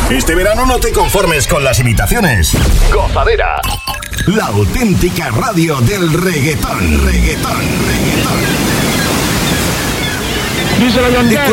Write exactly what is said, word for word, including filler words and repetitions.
Este verano no te conformes con las imitaciones. Gozadera. La auténtica radio del reggaetón. Reggaetón, reggaetón. Díselo, John Deere.